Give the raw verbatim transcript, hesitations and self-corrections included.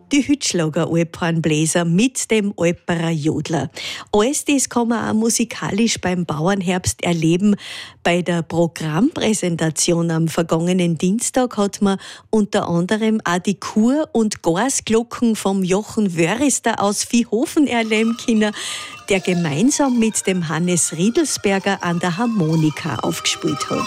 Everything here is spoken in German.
die Hütschlager Alphornbläser mit dem Alperer Jodler. Alles das kann man auch musikalisch beim Bauernherbst erleben. Bei der Programmpräsentation am vergangenen Dienstag hat man unter anderem auch die Chor- und Gasglocken vom Jochen Wörister aus Viehofen erleben können, der gemeinsam mit dem Hannes Riedelsberger an der Harmonika aufgespielt hat.